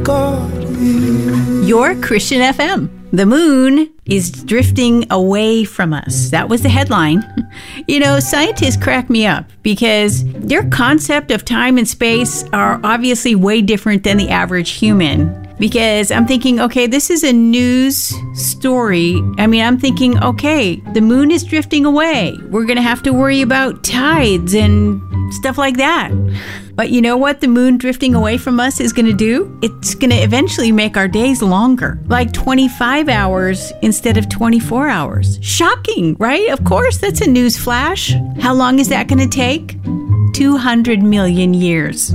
God is. Your Christian FM. The moon is drifting away from us. That was the headline. You know, scientists crack me up because their concept of time and space are obviously way different than the average human. Because I'm thinking, okay, this is a news story. I mean, I'm thinking, okay, the moon is drifting away. We're going to have to worry about tides and stuff like that. But you know what the moon drifting away from us is going to do? It's going to eventually make our days longer, like 25 hours instead of 24 hours. Shocking, right? Of course, that's a news flash. How long is that going to take? 200 million years.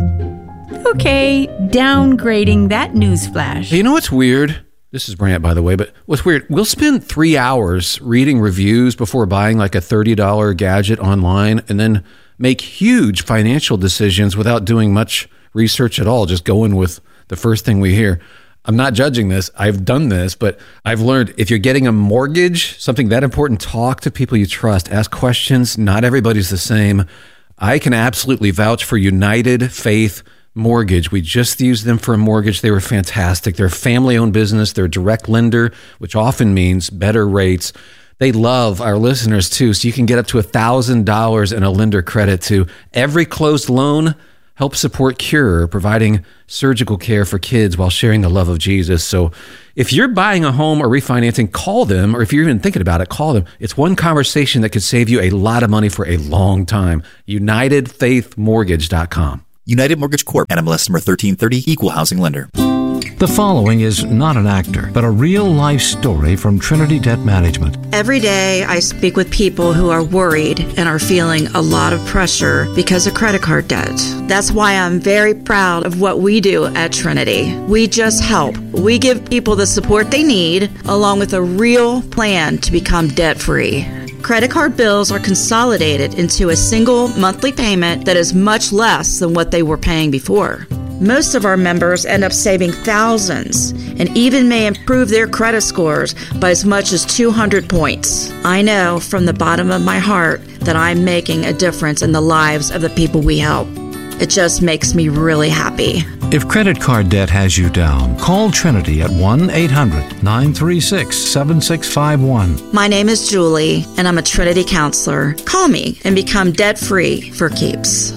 Okay, downgrading that news flash. You know what's weird? This is Brant, by the way, but what's weird, we'll spend 3 hours reading reviews before buying like a $30 gadget online and then make huge financial decisions without doing much research at all, just going with the first thing we hear. I'm not judging this. I've done this, but I've learned if you're getting a mortgage, something that important, talk to people you trust, ask questions. Not everybody's the same. I can absolutely vouch for United Faith Mortgage. We just used them for a mortgage. They were fantastic. They're a family-owned business. They're a direct lender, which often means better rates. They love our listeners too, so you can get up to $1,000 in a lender credit to every closed loan. Help support Cure, providing surgical care for kids while sharing the love of Jesus. So if you're buying a home or refinancing, call them, or if you're even thinking about it, call them. It's one conversation that could save you a lot of money for a long time. UnitedFaithMortgage.com. United Mortgage Corp. NMLS number 1330, Equal Housing Lender. The following is not an actor, but a real-life story from Trinity Debt Management. Every day I speak with people who are worried and are feeling a lot of pressure because of credit card debt. That's why I'm very proud of what we do at Trinity. We just help. We give people the support they need, along with a real plan to become debt-free. Credit card bills are consolidated into a single monthly payment that is much less than what they were paying before. Most of our members end up saving thousands and even may improve their credit scores by as much as 200 points. I know from the bottom of my heart that I'm making a difference in the lives of the people we help. It just makes me really happy. If credit card debt has you down, call Trinity at 1-800-936-7651. My name is Julie, and I'm a Trinity counselor. Call me and become debt-free for keeps.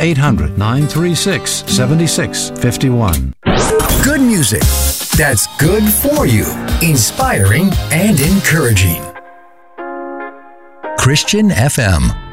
1-800-936-7651. Good music that's good for you, inspiring and encouraging. Christian FM.